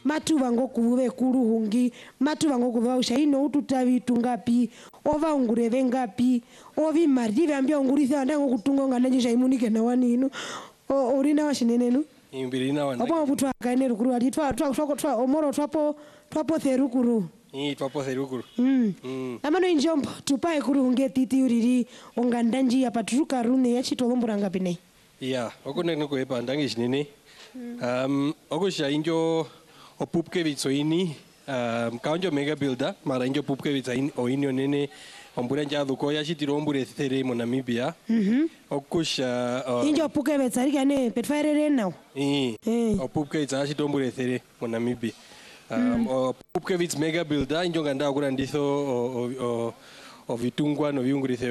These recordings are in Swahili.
matu vango kuve kuruhungi matu vango kuva ushaino ututavi tungapi ova ungureve ngapi ovi mardive ambia ungurisa ndango kutungo nganaje shaimunike na waninu orina washinenenu imbirina wana opa mutwa kaene rukuru ati twa omoro twapo therukuru twapo therukuru amano injombo tupae kuruhunge titi uriri ongandanji apaturuka rune yachitolombura pine okone nko epa ndangi shinene okosha injo opupke vitsoini kaonjo mega builder mara injo pupke vitsaini oinio nene ombura njathuko yachitirombure there mo Namibia okosha injo puke vetsari kane petfairere now opupke vitsachitombure there mo Namibia opupke vits mega builder injo nganda kura nditho ovitungwa no viungurithe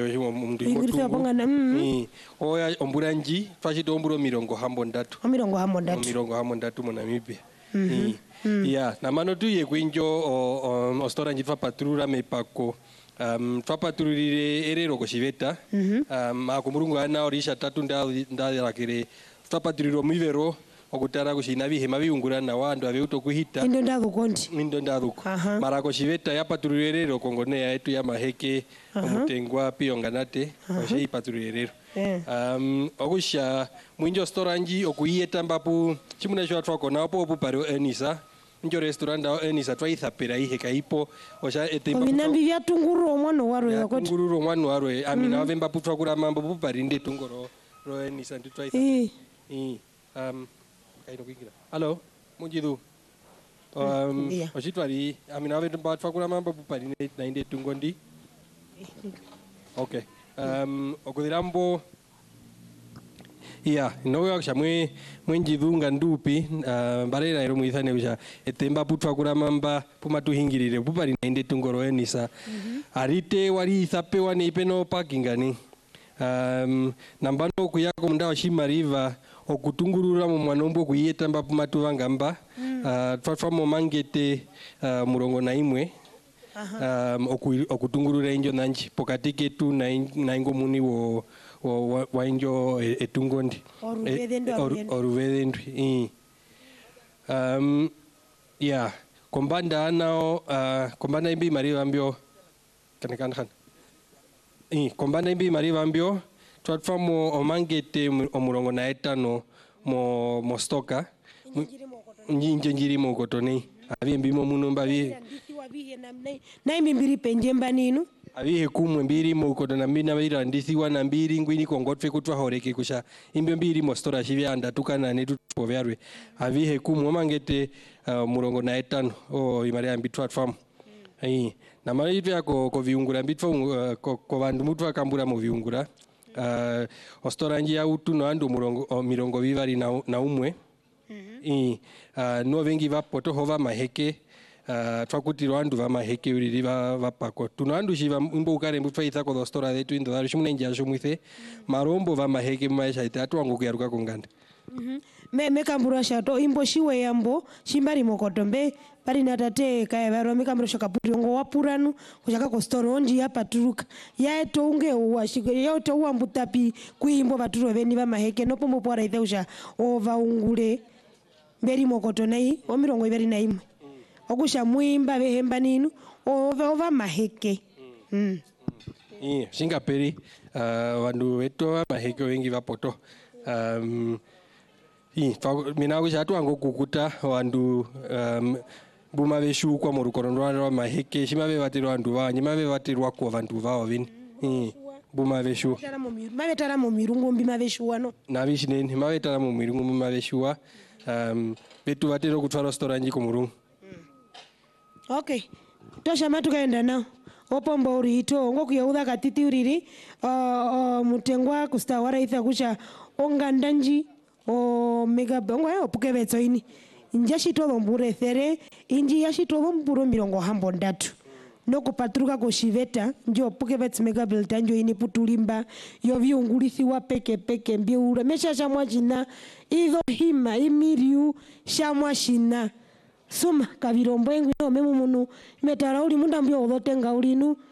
oya omburanji twachitomburo 73 mo Namibia na mano tuye kwinjo ostoranji twapaturura mepako twapatururire erero koshiveta akumurungu ana orisha 3 ndarakire twapaturiro mivero okutara kushina bihema biungurana wandu abeuto kuhita indo ndathuko mara koshiveta yapatururero kongone yetu ya maheke omutengwa pionganate oshei patururero okusha mwinjo storanji okuyeta mbapu chimuna shwa twakona opo opuparo enisa njo restaurant ao enisa twaithapera ihe kaipo osha etemba ominambi vya tunguru omwano waro yakoti tunguru omwano waro amina ovemba putwa kura mambo puparinde tungoro ro enisa nditwaitha kaino kwingira hello munjidu oshitwari amina ovemba twakura mambo puparinde nainde tungondi okay okudirambo no yakshamwe mwenjidunga ndupi barera ero muithane usha etemba putwa kuramamba pumatuhingirire pupari nainde tungoro enisa arite wari ithape wane ipeno parkingani nambano kuyako munda washimariva okutungurura mu mwanombo kuyeta mba pumatuvangamba twatwamo mangete murongo na imwe okutungurura injo nanji pokati ketu na ingo muni wa injo etungondi oruvedendwi kombanda anao kombanda imbi mariva ambio kombanda imbi mariva ambio twatfamo omangete omurongo na etano mo stoka njiri mo kotoni avi mbimo munumba vi na imimbiri penjemba ninu avihe kumwe mbiri mo kotona mbina vira ndithiwa na mbiri ngwini kongotwe kutwa horeke kusha imbe mbiri mo stora chivyanda tukana ne tupo vyarwe avihe kumwe mangete murongo na etano imari ambitwa tfam na mari yako ko viungura mbitwa ko vandu mutu akambura mu viungura ostoranji ya utu no ando murongo mirongo vivari na umwe no vengi vapoto hova maheke twakutirwa vandu vamaheke uriri vapako tuno vandu shiva imbo ukarembu twaitha ko dostora detu indo daru shimunenja shumwithe marombo vamaheke maisha ite atwangu kuyaruka kunganda mekambura shato imbo shiwe yambo shimbari mokotombe pari natate kaya varo mekambura shakapuri ngo wapuranu kushaka ko store onji yapaturuka yaeto unge washike yoto uambutapi kuimbo vaturo veni vamaheke nopombo pora ithe usha ovaungule mberi mokotonai omirongo iveri na imwe okusha muimba vehemba ninu ova maheke singaperi vandu vetu maheke wengi vapoto mina kusha atwango kukuta vandu buma veshu kwa morukorondo rwa maheke shimave vatirwa vandu vanyi mave vatirwa kwa vandu vao vini buma veshu mavetara mu mirungu mbima veshu wano navishineni mavetara mu mirungu mbima veshu vetu vatiro kutwara storanji ku murungu okay tosha matukaenda nao opombo urito ngokuyaudha katiti uriri mutengwa kustawara itha kusha ongandanji mega bongo opukevetso ini njashitolombure there inji yashitolomburo mirongo hambo ndatu nokupaturuka koshiveta njo opukevetso mega builder njo ini putulimba yo viungulithiwa peke mbiura mesha shamwa china idho hima imiriu shamwa shina suma kavirombo engu no memu munu metara uli munda mbio odhotenga ulinu